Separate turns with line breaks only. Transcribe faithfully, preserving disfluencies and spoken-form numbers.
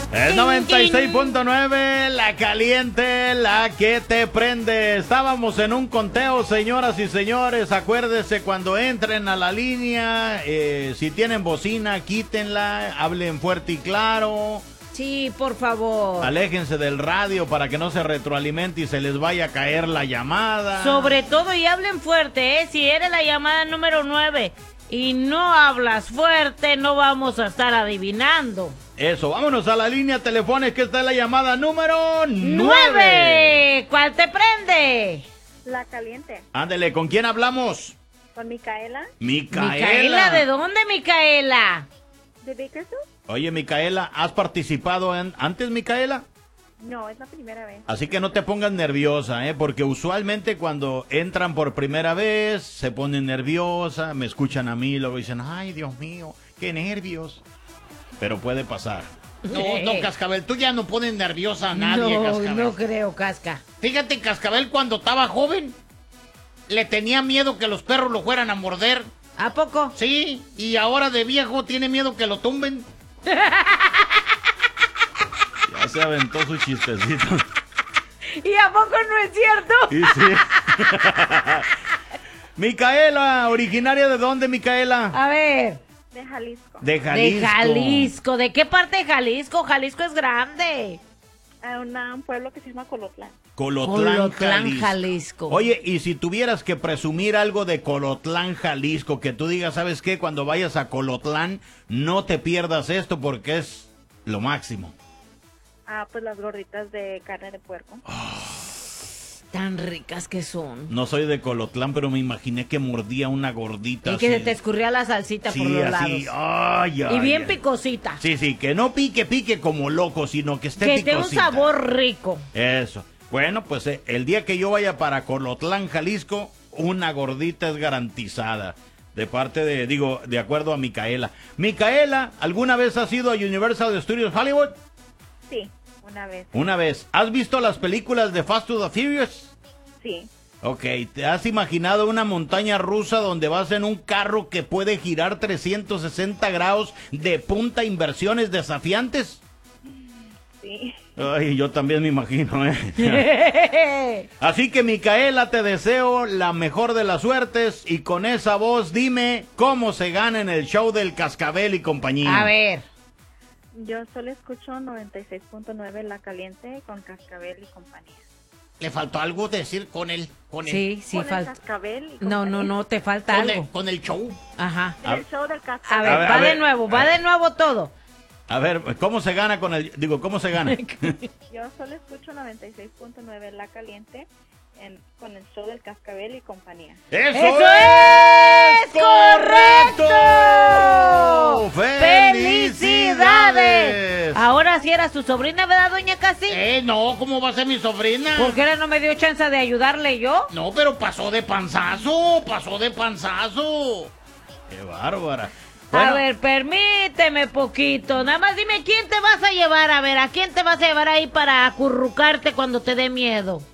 Es noventa y seis punto nueve, la caliente, la que te prende. Estábamos en un conteo, señoras y señores. Acuérdense, cuando entren a la línea, eh, si tienen bocina, quítenla, hablen fuerte y claro.
Sí, por favor.
Aléjense del radio para que no se retroalimente y se les vaya a caer la llamada.
Sobre todo, y hablen fuerte, ¿eh? Si eres la llamada número nueve y no hablas fuerte, no vamos a estar adivinando.
Eso, vámonos a la línea telefónica, que está la llamada número nueve.
¡Nueve! ¿Cuál te prende?
La caliente.
Ándele, ¿con quién hablamos?
¿Con Micaela?
Micaela.
Micaela, ¿de dónde, Micaela?
¿De Bakersfield?
Oye, Micaela, ¿has participado en, antes, Micaela?
No, es la primera vez.
Así que no te pongas nerviosa, ¿eh? Porque usualmente cuando entran por primera vez, se ponen nerviosa, me escuchan a mí, luego dicen, ay, Dios mío, qué nervios. Pero puede pasar.
No, no, Cascabel, tú ya no pones nerviosa a nadie,
no,
Cascabel.
No creo, Casca.
Fíjate, Cascabel, cuando estaba joven, le tenía miedo que los perros lo fueran a morder.
¿A poco?
Sí, y ahora de viejo tiene miedo que lo tumben.
Ya se aventó su chistecito.
¿Y a poco no es cierto?
Sí, sí. Micaela, ¿originaria de dónde, Micaela?
A ver.
De Jalisco.
De Jalisco.
De Jalisco. ¿De qué parte de Jalisco? Jalisco es grande.
A una- un pueblo que se llama Colotlán.
Colotlán,
Colotlán,
Jalisco.
Jalisco.
Oye, y si tuvieras que presumir algo de Colotlán, Jalisco, que tú digas, ¿sabes qué? Cuando vayas a Colotlán, no te pierdas esto porque es lo máximo.
Ah, pues las gorditas de carne de puerco.
Tan ricas que son.
No soy de Colotlán, pero me imaginé que mordía una gordita
Y que
así.
se te escurría la salsita
Sí,
por los
así.
lados.
Ay, ay,
Y bien
ay.
picosita.
Sí, sí, que no pique, pique como loco, sino que esté
Que tenga un
picosita.
sabor rico.
Eso. Bueno, pues eh, el día que yo vaya para Colotlán, Jalisco, una gordita es garantizada. De parte de, digo, de acuerdo a Micaela. Micaela, ¿alguna vez has ido a Universal Studios Hollywood?
Sí, una vez.
Una vez. ¿Has visto las películas de Fast to the Furious?
Sí.
Ok, ¿te has imaginado una montaña rusa donde vas en un carro que puede girar trescientos sesenta grados de punta, inversiones desafiantes?
Sí.
Ay, yo también me imagino, ¿eh? Así que, Micaela, te deseo la mejor de las suertes y con esa voz dime cómo se gana en el show del Cascabel y compañía.
A ver.
Yo solo escucho noventa y seis punto nueve La Caliente con Cascabel y compañía.
Le faltó algo decir con él, con él.
Sí, sí,
con el
falta.
Cascabel y
No,
compañía.
no, no, te falta
Con
algo.
el, con el show.
Ajá.
En el show del
A
Cascabel.
ver,
A ver,
va
a
de
ver.
nuevo, va de nuevo todo.
A ver, ¿cómo se gana con el... Digo, ¿cómo se gana?
Yo solo escucho noventa y seis punto nueve La Caliente en, con el show del Cascabel y compañía.
¡Eso,
¡Eso
es
es correcto!
¡Felicidades!
Ahora sí era su sobrina, ¿verdad, doña Casi?
Eh, no, ¿cómo va a ser mi sobrina?
¿Por qué ahora no me dio chance de ayudarle yo?
No, pero pasó de panzazo, pasó de panzazo.
¡Qué bárbara!
A
Bueno,
ver, permíteme poquito. Nada más dime quién te vas a llevar. A ver, ¿a quién te vas a llevar ahí para acurrucarte cuando te dé miedo?